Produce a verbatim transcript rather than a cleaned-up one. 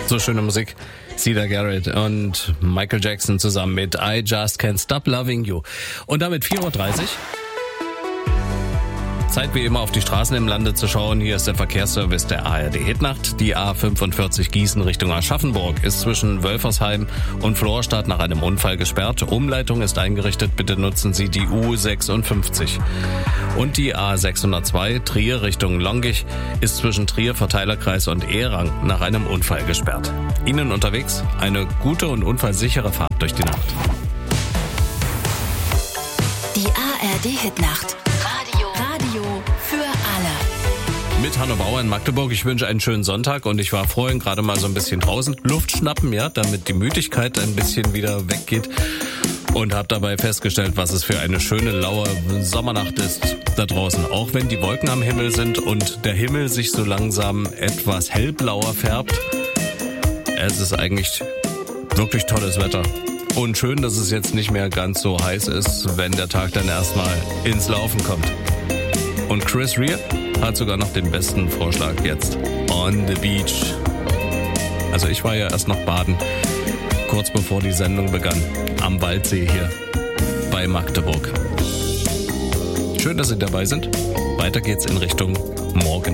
So schöne Musik. Sida Garrett und Michael Jackson zusammen mit I Just Can't Stop Loving You. Und damit vier Uhr dreißig. Zeit wie immer auf die Straßen im Lande zu schauen. Hier ist der Verkehrsservice der A R D Hitnacht. Die A fünfundvierzig Gießen Richtung Aschaffenburg ist zwischen Wölfersheim und Florstadt nach einem Unfall gesperrt. Umleitung ist eingerichtet. Bitte nutzen Sie die U sechsundfünfzig. Und die A sechshundertzwei Trier Richtung Longich ist zwischen Trier Verteilerkreis und Ehrang nach einem Unfall gesperrt. Ihnen unterwegs eine gute und unfallsichere Fahrt durch die Nacht. Die A R D Hitnacht. Radio für alle. Mit Hanno Bauer in Magdeburg. Ich wünsche einen schönen Sonntag und ich war vorhin gerade mal so ein bisschen draußen. Luft schnappen, ja, damit die Müdigkeit ein bisschen wieder weggeht. Und habe dabei festgestellt, was es für eine schöne, laue Sommernacht ist da draußen. Auch wenn die Wolken am Himmel sind und der Himmel sich so langsam etwas hellblauer färbt. Es ist eigentlich wirklich tolles Wetter. Und schön, dass es jetzt nicht mehr ganz so heiß ist, wenn der Tag dann erstmal ins Laufen kommt. Und Chris Rea hat sogar noch den besten Vorschlag jetzt. On the beach. Also ich war ja erst noch baden, kurz bevor die Sendung begann. Am Waldsee hier bei Magdeburg. Schön, dass Sie dabei sind. Weiter geht's in Richtung Morgen.